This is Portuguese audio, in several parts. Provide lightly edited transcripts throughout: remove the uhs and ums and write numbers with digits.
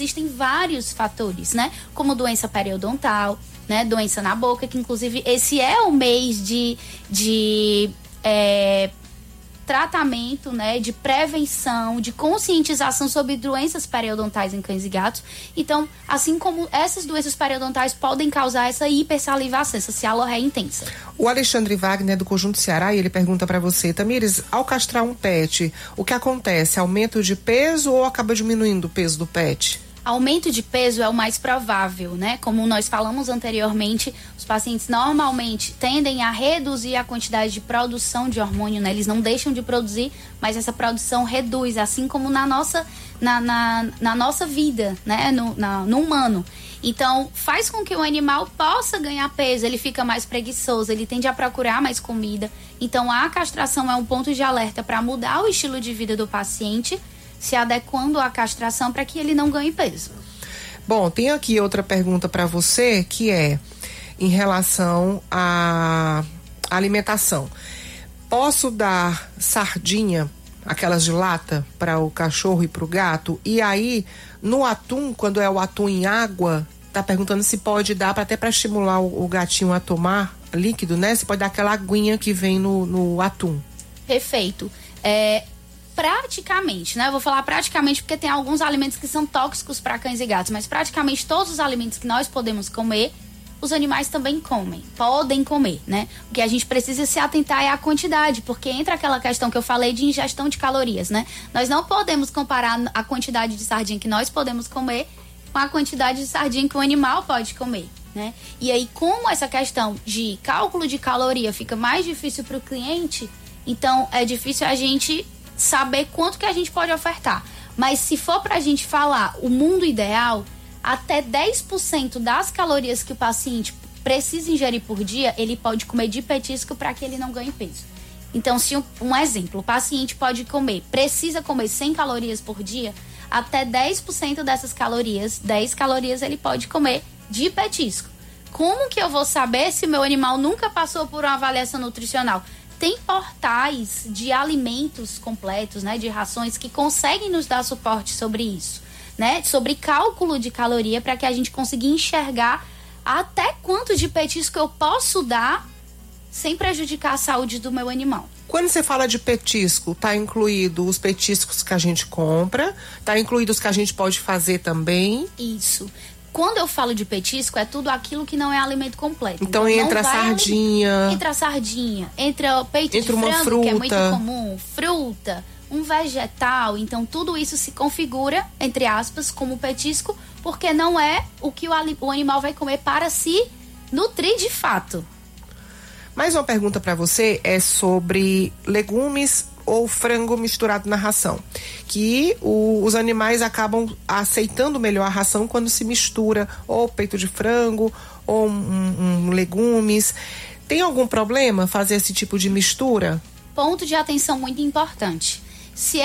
existem vários fatores, né? Como doença periodontal, né? Doença na boca, que inclusive esse é o mês de tratamento, né, de prevenção, de conscientização sobre doenças periodontais em cães e gatos. Então, assim como essas doenças periodontais podem causar essa hipersalivação, essa cialorreia intensa. O Alexandre Wagner, do Conjunto Ceará, ele pergunta para você, Tamires, ao castrar um pet, o que acontece? Aumento de peso ou acaba diminuindo o peso do pet? Aumento de peso é o mais provável, né? Como nós falamos anteriormente, os pacientes normalmente tendem a reduzir a quantidade de produção de hormônio, né? Eles não deixam de produzir, mas essa produção reduz, assim como na nossa vida, né? No humano. Então, faz com que o animal possa ganhar peso, ele fica mais preguiçoso, ele tende a procurar mais comida. Então, a castração é um ponto de alerta para mudar o estilo de vida do paciente, se adequando à castração para que ele não ganhe peso. Bom, tem aqui outra pergunta para você, que é em relação à alimentação. Posso dar sardinha, aquelas de lata, para o cachorro e para o gato? E aí, no atum, quando é o atum em água, tá perguntando se pode dar até para estimular o gatinho a tomar líquido, né? Se pode dar aquela aguinha que vem no atum. Perfeito. Praticamente, né? Eu vou falar praticamente porque tem alguns alimentos que são tóxicos para cães e gatos, mas praticamente todos os alimentos que nós podemos comer, os animais também podem comer, né? O que a gente precisa se atentar é a quantidade, porque entra aquela questão que eu falei de ingestão de calorias, né? Nós não podemos comparar a quantidade de sardinha que nós podemos comer com a quantidade de sardinha que o animal pode comer, né? E aí, como essa questão de cálculo de caloria fica mais difícil para o cliente, então é difícil a gente saber quanto que a gente pode ofertar. Mas se for pra gente falar o mundo ideal, até 10% das calorias que o paciente precisa ingerir por dia, ele pode comer de petisco para que ele não ganhe peso. Então, se um exemplo, o paciente precisa comer 100 calorias por dia, até 10% dessas calorias, 10 calorias, ele pode comer de petisco. Como que eu vou saber se meu animal nunca passou por uma avaliação nutricional? Tem portais de alimentos completos, né, de rações que conseguem nos dar suporte sobre isso, né, sobre cálculo de caloria, para que a gente consiga enxergar até quanto de petisco eu posso dar sem prejudicar a saúde do meu animal. Quando você fala de petisco, tá incluído os petiscos que a gente compra, tá incluído os que a gente pode fazer também? Isso. Quando eu falo de petisco, é tudo aquilo que não é alimento completo. Então entra a sardinha. Entra a sardinha, entra o peito de frango, fruta, que é muito comum, fruta, um vegetal. Então tudo isso se configura, entre aspas, como petisco, porque não é o que o animal vai comer para se nutrir de fato. Mais uma pergunta para você é sobre legumes ou frango misturado na ração, que os animais acabam aceitando melhor a ração quando se mistura ou peito de frango ou legumes. Tem algum problema fazer esse tipo de mistura? Ponto de atenção muito importante. Se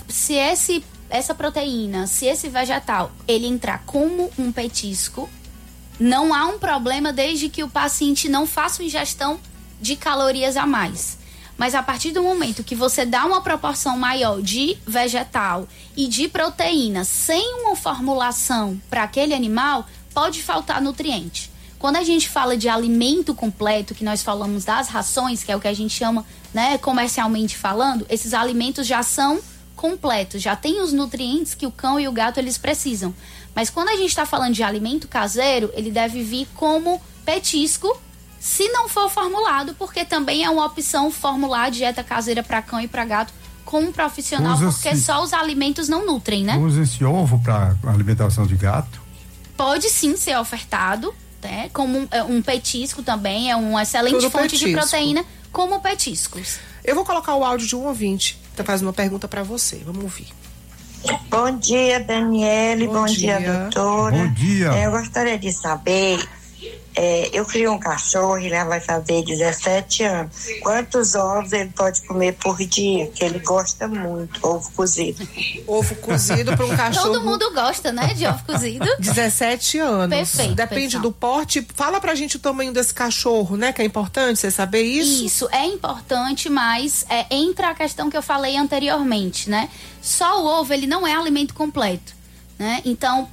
essa proteína, se esse vegetal, ele entrar como um petisco, não há um problema desde que o paciente não faça uma ingestão de calorias a mais. Mas a partir do momento que você dá uma proporção maior de vegetal e de proteína sem uma formulação para aquele animal, pode faltar nutriente. Quando a gente fala de alimento completo, que nós falamos das rações, que é o que a gente chama, né, comercialmente falando, esses alimentos já são completos, já tem os nutrientes que o cão e o gato eles precisam. Mas quando a gente está falando de alimento caseiro, ele deve vir como petisco, se não for formulado, porque também é uma opção formular a dieta caseira para cão e para gato com um profissional, porque só os alimentos não nutrem, né? Usa esse ovo para alimentação de gato? Pode sim ser ofertado, né? Como um petisco também, é uma excelente fonte de proteína, como petiscos. Eu vou colocar o áudio de um ouvinte, tá fazendo uma pergunta para você, vamos ouvir. Bom dia, Daniele, bom dia, doutora. Bom dia. Eu gostaria de saber, eu crio um cachorro e ele vai fazer 17 anos. Quantos ovos ele pode comer por dia? Que ele gosta muito, ovo cozido. Ovo cozido para um cachorro. Todo mundo gosta, né, de ovo cozido. 17 anos. Perfeito. Depende do porte. Fala pra gente o tamanho desse cachorro, né? Que é importante você saber isso. Isso, é importante, mas entra a questão que eu falei anteriormente, né? Só o ovo, ele não é alimento completo, né? Então,